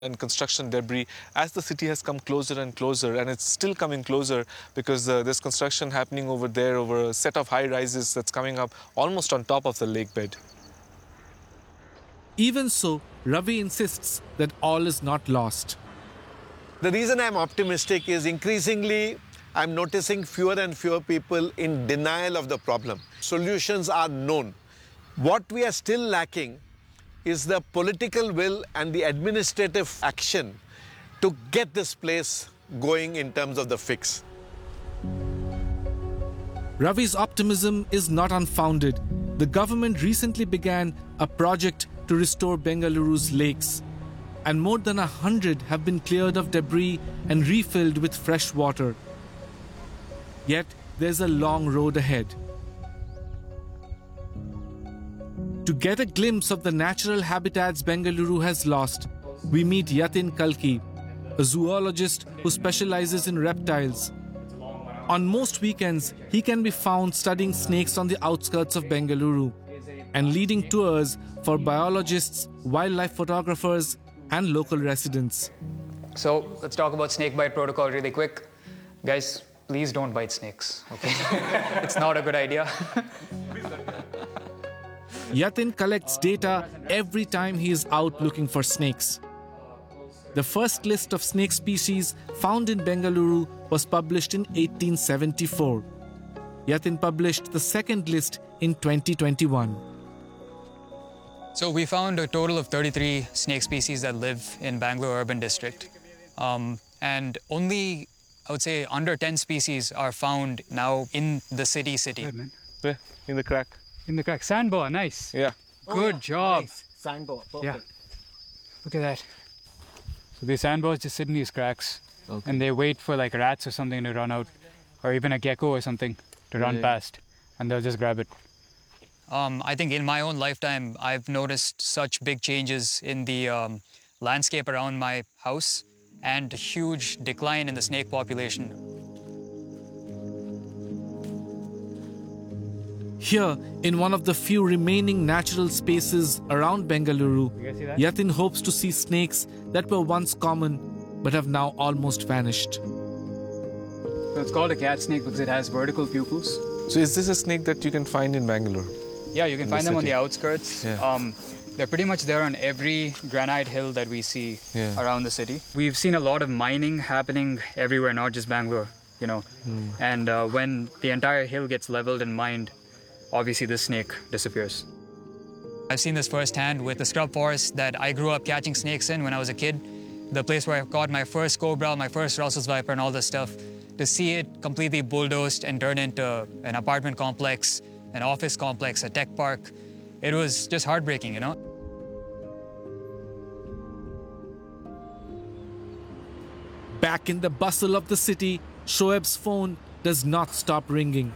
and construction debris as the city has come closer and closer, and it's still coming closer because there's construction happening over there over a set of high rises that's coming up almost on top of the lake bed. Even so, Ravi insists that all is not lost. The reason I'm optimistic is increasingly I'm noticing fewer and fewer people in denial of the problem. Solutions are known. What we are still lacking is the political will and the administrative action to get this place going in terms of the fix. Ravi's optimism is not unfounded. The government recently began a project to restore Bengaluru's lakes, and more than 100 have been cleared of debris and refilled with fresh water. Yet, there's a long road ahead. To get a glimpse of the natural habitats Bengaluru has lost, we meet Yatin Kalki, a zoologist who specializes in reptiles. On most weekends, he can be found studying snakes on the outskirts of Bengaluru and leading tours for biologists, wildlife photographers, and local residents. So let's talk about snake bite protocol really quick. Guys, please don't bite snakes, okay? It's not a good idea. Yatin collects data every time he is out looking for snakes. The first list of snake species found in Bengaluru was published in 1874. Yatin published the second list in 2021. So we found a total of 33 snake species that live in Bangalore Urban District. And only, I would say, under 10 species are found now in the city. Where? In the crack. In the crack. Sand boa, nice. Yeah. Good job. Nice. Sand boa, perfect. Yeah. Look at that. So these sand boas just sit in these cracks, and they wait for like rats or something to run out, or even a gecko or something to run past, and they'll just grab it. I think in my own lifetime, I've noticed such big changes in the landscape around my house and a huge decline in the snake population. Here, in one of the few remaining natural spaces around Bengaluru, Yatin hopes to see snakes that were once common but have now almost vanished. So it's called a cat snake because it has vertical pupils. So is this a snake that you can find in Bangalore? Yeah, you can find them on the outskirts. Yeah. They're pretty much there on every granite hill that we see around the city. We've seen a lot of mining happening everywhere, not just Bangalore, you know. And when the entire hill gets leveled and mined, obviously this snake disappears. I've seen this firsthand with the scrub forest that I grew up catching snakes in when I was a kid. The place where I caught my first cobra, my first Russell's viper and all this stuff. To see it completely bulldozed and turned into an apartment complex, an office complex, a tech park, it was just heartbreaking, you know? Back in the bustle of the city, Shoaib's phone does not stop ringing.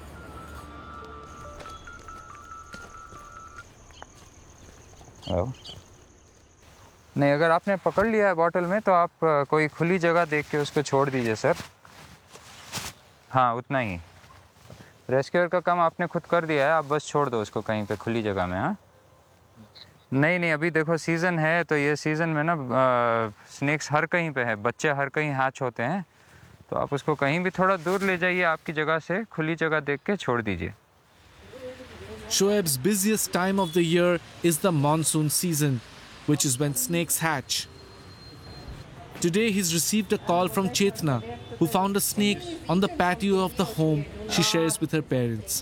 नहीं, अगर आपने पकड़ लिया है bottle में तो आप कोई खुली जगह देख के उसको छोड़ दीजिए सर. हाँ, उतना ही. रेस्क्यूअर का काम आपने खुद कर दिया है, आप बस छोड़ दो उसको कहीं पे खुली जगह में. हाँ, नहीं, अभी देखो सीज़न है तो ये सीज़न में ना स्नेक्स हर कहीं पे है, बच्चे हर कहीं हैच होते हैं, तो आप उसको कहीं भी थोड़ा दूर ले जाइए आपकी जगह से, खुली जगह देख के छोड़ दीजिए. Shoaib's busiest time of the year is the monsoon season, which is when snakes hatch. Today he's received a call from Chetna, who found a snake on the patio of the home she shares with her parents.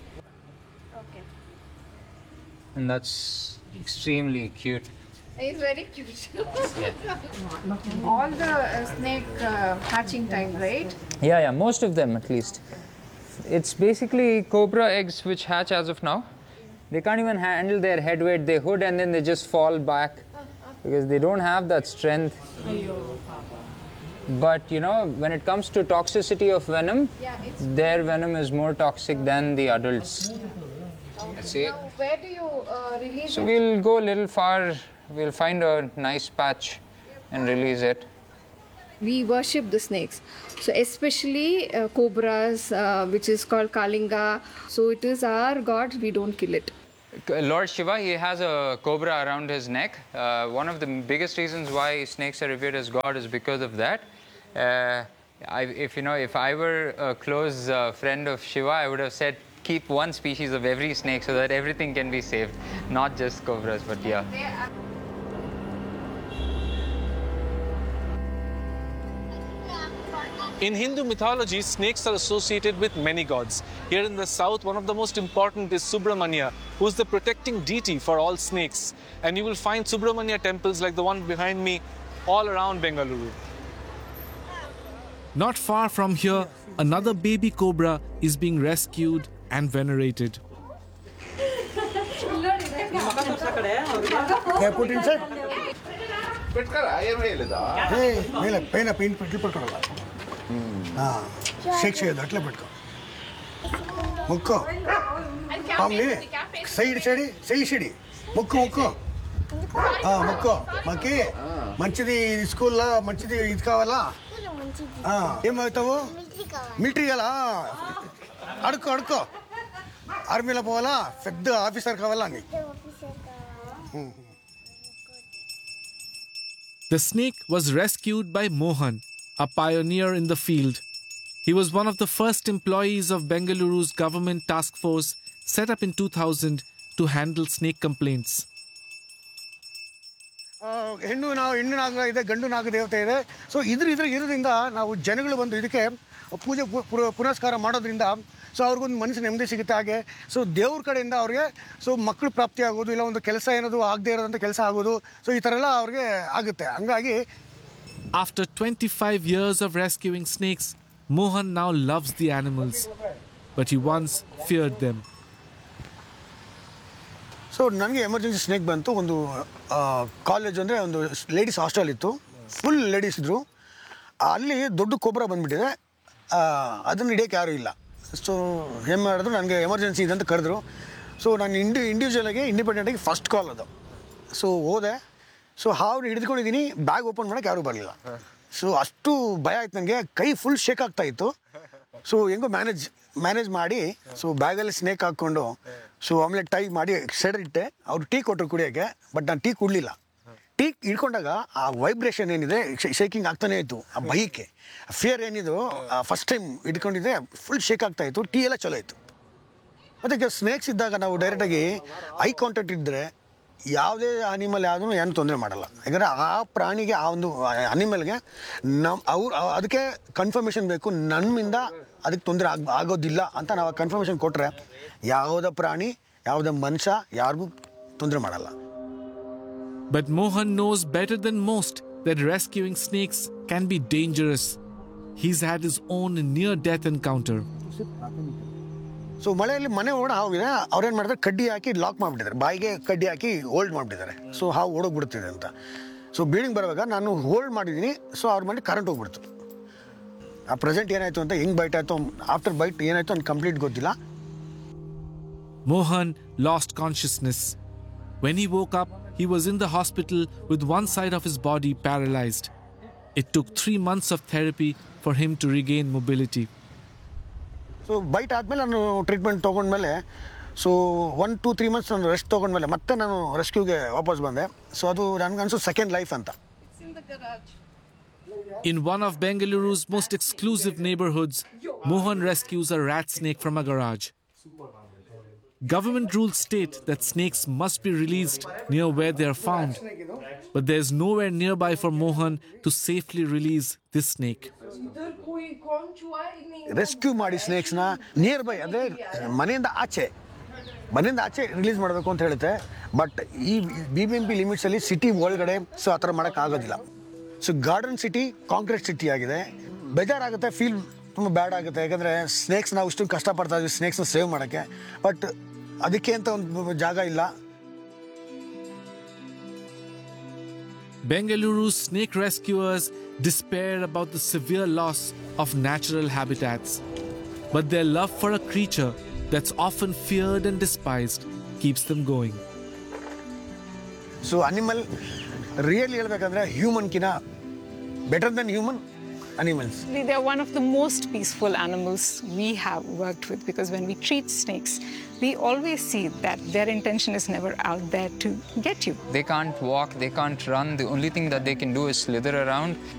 And that's extremely cute. It's very cute. All the snake hatching time, right? Yeah, most of them at least. It's basically cobra eggs which hatch as of now. They can't even handle their head weight. They hood and then they just fall back because they don't have that strength. But you know, when it comes to toxicity of venom, their venom is more toxic than the adults. See? Now, where do you release So it? we'll go a little far. We'll find a nice patch and release it. We worship the snakes. So especially cobras, which is called Kalinga. So it is our god, we don't kill it. Lord Shiva, he has a cobra around his neck. One of the biggest reasons why snakes are revered as God is because of that. If I were a close friend of Shiva, I would have said keep one species of every snake so that everything can be saved, not just cobras, but yeah. In Hindu mythology, snakes are associated with many gods. Here in the south, one of the most important is Subramanya, who is the protecting deity for all snakes. And you will find Subramanya temples like the one behind me all around Bengaluru. Not far from here, another baby cobra is being rescued and venerated. Put inside. Shake that leopard. Mukko. Family. Say shady. Mukko. Mukko. Maki. Manchidi school la, Manchidi idkavala. Military gala. Adko. Army la povala. Fed officer kavala ni. The snake was rescued by Mohan, a pioneer in the field. He was one of the first employees of Bengaluru's government task force set up in 2000 to handle snake complaints. ಹೆಣ್ಣು ನಾಗ ಇದೆ ಗಂಡು ನಾಗ ದೇವತೆ ಇದೆ so ಇರೋದ್ರಿಂದ ನಾವು ಜನಗಳು ಬಂದು ಇದಕ್ಕೆ ಪೂಜೆ ಪುನಸ್ಕಾರ ಮಾಡೋದ್ರಿಂದ ಸೊ ಅವ್ರಿಗೊಂದು ಮನಸ್ಸಿನ ನೆಮ್ಮದಿ ಸಿಗುತ್ತೆ ಹಾಗೆ ಸೊ ದೇವ್ರ ಕಡೆಯಿಂದ ಅವ್ರಿಗೆ ಸೊ ಮಕ್ಕಳು ಪ್ರಾಪ್ತಿ ಆಗೋದು ಇಲ್ಲ ಒಂದು ಕೆಲಸ ಏನದು ಆಗದೆ ಇರೋದಂಥ ಕೆಲಸ ಆಗೋದು ಸೊ ಈ ಥರ ಎಲ್ಲ ಅವ್ರಿಗೆ ಆಗುತ್ತೆ ಹಂಗಾಗಿ After 25 years of rescuing snakes, Mohan now loves the animals, but he once feared them. So ನನಗೆ ಎಮರ್ಜೆನ್ಸಿ ಸ್ನೇಕ್ ಬಂತು ಒಂದು ಕಾಲೇಜ್ ಅಂದರೆ ಒಂದು ಲೇಡೀಸ್ ಹಾಸ್ಟೆಲ್ ಇತ್ತು ಫುಲ್ ಲೇಡೀಸ್ ಇದ್ದರು ಅಲ್ಲಿ ದೊಡ್ಡ ಕೊಬ್ರ ಬಂದುಬಿಟ್ಟಿದೆ ಅದನ್ನು ಹಿಡಿಯೋಕ್ಕೆ ಯಾರೂ ಇಲ್ಲ ಸೊ ಏನು ಮಾಡಿದ್ರು ನನಗೆ ಎಮರ್ಜೆನ್ಸಿ ಇದೆ ಅಂತ ಕರೆದ್ರು ಸೊ ನಾನು ಇಂಡಿವಿಜುವಲಾಗಿ ಇಂಡಿಪೆಂಡೆಂಟಾಗಿ ಫಸ್ಟ್ ಕಾಲ್ ಅದು ಸೊ ಹೋದೆ ಸೊ ಹಾವು ಹಿಡಿದುಕೊಂಡಿದ್ದೀನಿ ಬ್ಯಾಗ್ ಓಪನ್ ಮಾಡೋಕ್ಕೆ ಯಾರೂ ಬರಲಿಲ್ಲ ಸೊ ಅಷ್ಟು ಭಯ ಆಯ್ತು ನನಗೆ ಕೈ ಫುಲ್ ಶೇಕ್ ಆಗ್ತಾಯಿತ್ತು ಸೊ ಹೆಂಗೋ ಮ್ಯಾನೇಜ್ ಮಾಡಿ ಸೊ ಬ್ಯಾಗಲ್ಲಿ ಸ್ನೇಕ್ ಹಾಕ್ಕೊಂಡು ಸೊ ಆಮೇಲೆ ಟೈ ಮಾಡಿ ಸೆಡ್ ಇಟ್ಟೆ ಅವ್ರು ಟೀ ಕೊಟ್ಟರು ಕುಡಿಯೋಕ್ಕೆ ಬಟ್ ನಾನು ಟೀ ಕುಡಲಿಲ್ಲ ಟೀ ಹಿಡ್ಕೊಂಡಾಗ ಆ ವೈಬ್ರೇಷನ್ ಏನಿದೆ ಶೇಕಿಂಗ್ ಆಗ್ತಾನೇ ಇತ್ತು ಆ ಭಯಕ್ಕೆ ಫಿಯರ್ ಏನಿದು ಫಸ್ಟ್ ಟೈಮ್ ಹಿಡ್ಕೊಂಡಿದ್ದೆ ಫುಲ್ ಶೇಕ್ ಆಗ್ತಾಯಿತ್ತು ಟೀ ಎಲ್ಲ ಚಲೋ ಇತ್ತು ಅದಕ್ಕೆ ಸ್ನೇಕ್ಸ್ ಇದ್ದಾಗ ನಾವು ಡೈರೆಕ್ಟಾಗಿ ಐ ಕಾಂಟ್ಯಾಕ್ಟ್ ಇದ್ದರೆ ಯಾವುದೇ ಅನಿಮಲ್ ಯಾವುದೂ ಏನು ತೊಂದರೆ ಮಾಡಲ್ಲ ಯಾಕಂದರೆ ಆ ಪ್ರಾಣಿಗೆ ಆ ಒಂದು ಅನಿಮಲ್ಗೆ ಅದಕ್ಕೆ ಕನ್ಫರ್ಮೇಷನ್ ಬೇಕು ನಮ್ಮಿಂದ ಅದಕ್ಕೆ ತೊಂದರೆ ಆಗೋದಿಲ್ಲ ಅಂತ ನಾವು ಕನ್ಫರ್ಮೇಷನ್ ಕೊಟ್ಟರೆ ಯಾವುದೇ ಪ್ರಾಣಿ ಯಾವುದೇ ಮನುಷ್ಯ ಯಾರಿಗೂ ತೊಂದರೆ ಮಾಡಲ್ಲ. But Mohan knows better than most that rescuing snakes can be dangerous. He's had his own near-death encounter. So ಮಳೆಯಲ್ಲಿ ಮನೆ ಹೋಗಿದೆ ಅವ್ರೇನು ಮಾಡಿದ್ರೆ ಕಡ್ಡಿ ಹಾಕಿ ಲಾಕ್ ಮಾಡಿಬಿಟ್ಟಿದ್ದಾರೆ ಬಾಯಿಗೆ ಕಡ್ಡಿ ಹಾಕಿ ಹೋಲ್ಡ್ ಮಾಡಿಬಿಟ್ಟಿದ್ದಾರೆ ಸೊ ಹಾವು ಓಡೋಗ್ಬಿಡ್ತಿದೆ ಅಂತ ಸೊ ಬಿಲ್ಡಿಂಗ್ ಬರುವಾಗ ನಾನು ಹೋಲ್ಡ್ ಮಾಡಿದ್ದೀನಿ ಸೊ ಅವ್ರ ಮನೆ ಕರೆಂಟ್ ಹೋಗ್ಬಿಡ್ತು ಆ ಪ್ರೆಸೆಂಟ್ ಏನಾಯಿತು ಅಂತ ಹೆಂಗೆ ಬೈಟ್ ಆಯಿತು ಆಫ್ಟರ್ ಬೈಟ್ ಏನಾಯಿತು ಅಂತ ಕಂಪ್ಲೀಟ್ ಗೊತ್ತಿಲ್ಲ. Mohan lost consciousness. When he woke up, he was in the hospital with one side of his body paralyzed. It took 3 months of therapy for him to regain mobility. So byte ಆದಮೇಲೆ ನಾನು treatment ತೊಗೊಂಡ್ಮೇಲೆ so 1-2-3 months ನಾನು rest ತೊಗೊಂಡ್ಮೇಲೆ ಮತ್ತೆ ನಾನು ರೆಸ್ಕ್ಯೂಗೆ ವಾಪಸ್ ಬಂದೆ so ಅದು ನನಗನ್ಸು second life ಅಂತ. In one of Bengaluru's most exclusive neighborhoods, Mohan rescues a rat snake from a garage. Government rules state that snakes must be released near where they are found, but there is nowhere nearby for Mohan to safely release this snake. Rescue ಮಾಡಿ ಸ್ನೇಕ್ಸ್ನ near by ಅಂದರೆ ಮನೆಯಿಂದ ಆಚೆ release ಮಾಡಬೇಕು ಅಂತ ಹೇಳುತ್ತೆ but ಈ BBMP ಲಿಮಿಟ್ಸಲ್ಲಿ city ಒಳಗಡೆ so ಆ ಥರ ಮಾಡೋಕ್ಕಾಗೋದಿಲ್ಲ. So garden city concrete city ಆಗಿದೆ ಬೇಜಾರಾಗುತ್ತೆ ಫೀಲ್ ತುಂಬ ಬ್ಯಾಡ್ ಆಗುತ್ತೆ ಯಾಕಂದರೆ ಸ್ನೇಕ್ಸ್ ನಾವು ಇಷ್ಟು ಕಷ್ಟಪಡ್ತಾ ಇದ್ವಿ ಸ್ನೇಕ್ಸ್ನ ಸೇವ್ ಮಾಡೋಕ್ಕೆ ಬಟ್ ಅದಕ್ಕೆ ಅಂತ ಒಂದು ಜಾಗ ಇಲ್ಲ. Bengaluru's snake rescuers despair about the severe loss of natural habitats, but their love for a creature that's often feared and despised keeps them going. So animal really ಹೇಳ್ಬೇಕಂದ್ರೆ ಹ್ಯೂಮನ್ಕಿನ better then human animals. They are one of the most peaceful animals we have worked with, because when we treat snakes, we always see that their intention is never out there to get you. They can't walk, they can't run. The only thing that they can do is slither around.